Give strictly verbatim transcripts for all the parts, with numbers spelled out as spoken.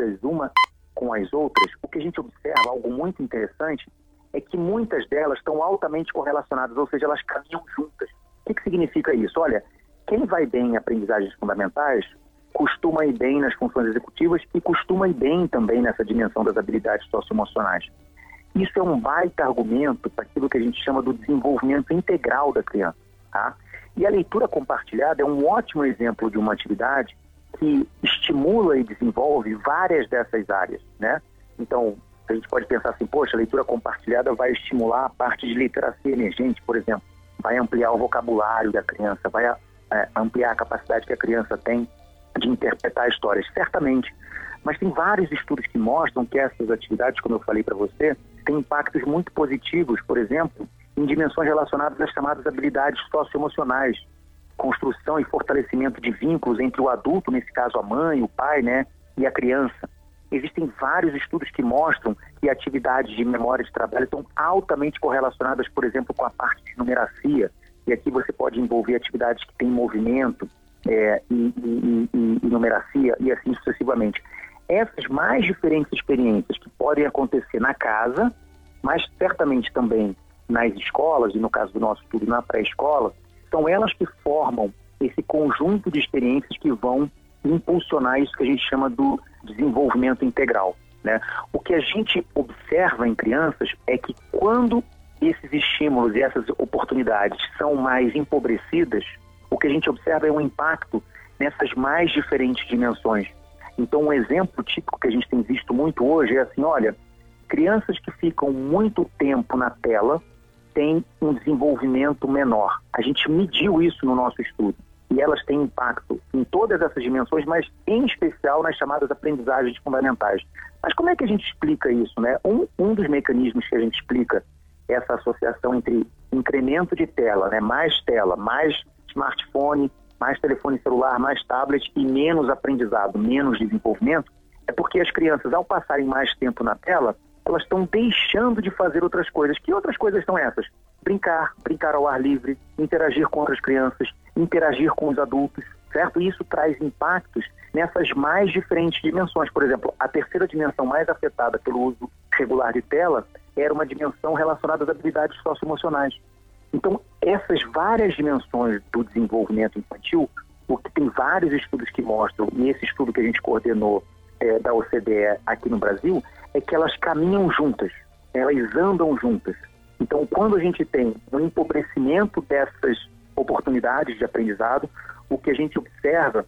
parecidas uma com as outras, o que a gente observa, algo muito interessante, é que muitas delas estão altamente correlacionadas, ou seja, elas caminham juntas. O que, que significa isso? Olha, quem vai bem em aprendizagens fundamentais costuma ir bem nas funções executivas e costuma ir bem também nessa dimensão das habilidades socioemocionais. Isso é um baita argumento para aquilo que a gente chama do desenvolvimento integral da criança, tá? E a leitura compartilhada é um ótimo exemplo de uma atividade que estimula e desenvolve várias dessas áreas, né? Então, a gente pode pensar assim, poxa, a leitura compartilhada vai estimular a parte de literacia emergente, por exemplo, vai ampliar o vocabulário da criança, vai é, ampliar a capacidade que a criança tem de interpretar histórias, certamente. Mas tem vários estudos que mostram que essas atividades, como eu falei para você, têm impactos muito positivos, por exemplo, em dimensões relacionadas às chamadas habilidades socioemocionais, construção e fortalecimento de vínculos entre o adulto, nesse caso a mãe, o pai, né, e a criança. Existem vários estudos que mostram que atividades de memória de trabalho estão altamente correlacionadas, por exemplo, com a parte de numeracia, e aqui você pode envolver atividades que têm movimento é, e, e, e, e numeracia, e assim sucessivamente. Essas mais diferentes experiências que podem acontecer na casa, mas certamente também nas escolas, e no caso do nosso estudo na pré-escola, são elas que formam esse conjunto de experiências que vão impulsionar isso que a gente chama do desenvolvimento integral, né? O que a gente observa em crianças é que quando esses estímulos e essas oportunidades são mais empobrecidas, o que a gente observa é um impacto nessas mais diferentes dimensões. Então, um exemplo típico que a gente tem visto muito hoje é assim, olha, crianças que ficam muito tempo na tela têm um desenvolvimento menor. A gente mediu isso no nosso estudo. E elas têm impacto em todas essas dimensões, mas em especial nas chamadas aprendizagens fundamentais. Mas como é que a gente explica isso, né? Um, um dos mecanismos que a gente explica essa associação entre incremento de tela, né? Mais tela, mais smartphone, mais telefone celular, mais tablet e menos aprendizado, menos desenvolvimento, é porque as crianças, ao passarem mais tempo na tela, elas estão deixando de fazer outras coisas. Que outras coisas são essas? Brincar, brincar ao ar livre, interagir com outras crianças, interagir com os adultos, certo? E isso traz impactos nessas mais diferentes dimensões. Por exemplo, a terceira dimensão mais afetada pelo uso regular de tela era uma dimensão relacionada às habilidades socioemocionais. Então, essas várias dimensões do desenvolvimento infantil, o que tem vários estudos que mostram, e esse estudo que a gente coordenou é, da O C D E aqui no Brasil, é que elas caminham juntas, elas andam juntas. Então, quando a gente tem um empobrecimento dessas oportunidades de aprendizado, o que a gente observa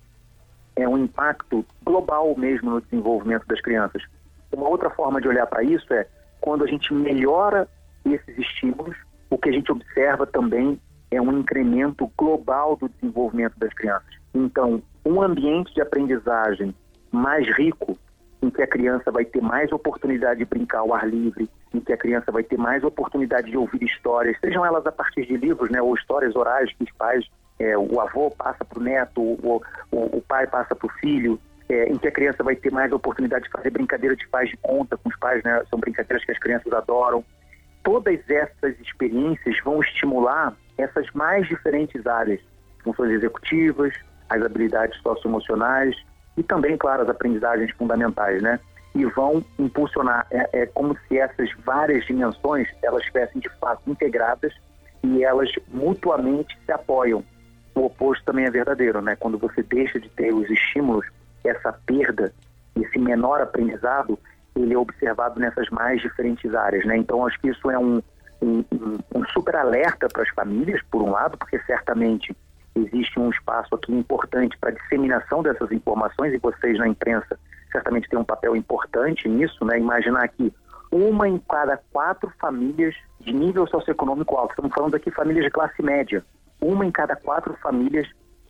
é um impacto global mesmo no desenvolvimento das crianças. Uma outra forma de olhar para isso é quando a gente melhora esses estímulos, o que a gente observa também é um incremento global do desenvolvimento das crianças. Então, um ambiente de aprendizagem mais rico, em que a criança vai ter mais oportunidade de brincar ao ar livre, em que a criança vai ter mais oportunidade de ouvir histórias, sejam elas a partir de livros, né, ou histórias orais que os pais, é, o avô passa para o neto, o, o, o pai passa para o filho, é, em que a criança vai ter mais oportunidade de fazer brincadeira de faz de conta com os pais, né, são brincadeiras que as crianças adoram. Todas essas experiências vão estimular essas mais diferentes áreas, funções executivas, as habilidades socioemocionais e também, claro, as aprendizagens fundamentais, né? E vão impulsionar, é, é como se essas várias dimensões, elas estivessem de fato integradas e elas mutuamente se apoiam. O oposto também é verdadeiro, né? Quando você deixa de ter os estímulos, essa perda, esse menor aprendizado, ele é observado nessas mais diferentes áreas, né? Então, acho que isso é um, um, um super alerta para as famílias, por um lado, porque certamente existe um espaço aqui importante para a disseminação dessas informações e vocês na imprensa certamente têm um papel importante nisso, né? Imaginar que uma em cada quatro famílias de nível socioeconômico alto, estamos falando aqui de famílias de classe média, uma em cada quatro famílias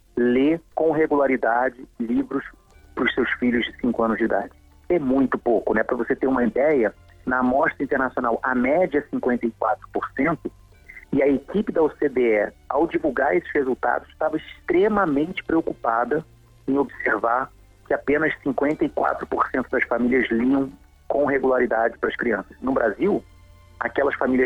lê com regularidade livros para os seus filhos de cinco anos de idade. É muito pouco, né? Para você ter uma ideia, na amostra internacional, a média é cinquenta e quatro por cento, e a equipe da O C D E, ao divulgar esses resultados, estava extremamente preocupada em observar que apenas cinquenta e quatro por cento das famílias liam com regularidade para as crianças. No Brasil, aquelas famílias